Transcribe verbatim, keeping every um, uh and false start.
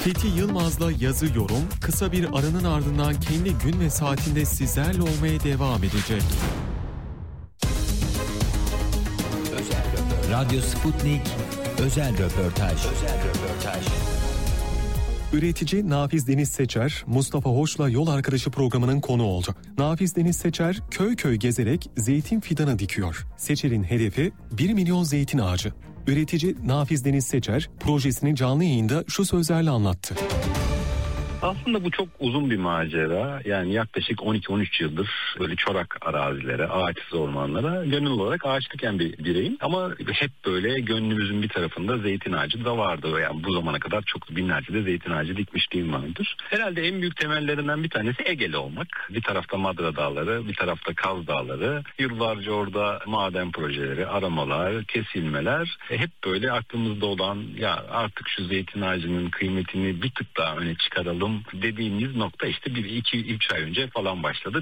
Fethi Yılmaz'la Yazı Yorum kısa bir aranın ardından kendi gün ve saatinde sizlerle olmaya devam edecek. Radyo Sputnik özel röportaj. Özel röportaj. Üretici Nafiz Deniz Seçer, Mustafa Hoş'la Yol Arkadaşı programının konu oldu. Nafiz Deniz Seçer köy köy gezerek zeytin fidanı dikiyor. Seçer'in hedefi bir milyon zeytin ağacı. Üretici Nafiz Deniz Seçer projesini canlı yayında şu sözlerle anlattı. Aslında bu çok uzun bir macera. Yani yaklaşık on iki on üç yıldır böyle çorak arazilere, ağaçsız ormanlara gönüllü olarak ağaç diken bir bireyim. Ama hep böyle gönlümüzün bir tarafında zeytin ağacı da vardı. Yani bu zamana kadar çok binlerce de zeytin ağacı dikmişliğim vardır. Herhalde en büyük temellerinden bir tanesi Egeli olmak. Bir tarafta Madra Dağları, bir tarafta Kaz Dağları. Yıllarca orada maden projeleri, aramalar, kesilmeler. Hep böyle aklımızda olan ya artık şu zeytin ağacının kıymetini bir tık daha öne çıkaralım dediğimiz nokta işte bir iki üç ay önce falan başladı.